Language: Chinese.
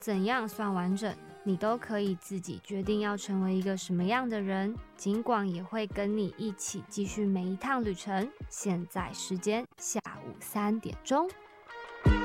怎样算完整，你都可以自己决定要成为一个什么样的人。尽管也会跟你一起继续每一趟旅程。现在时间下午3点钟。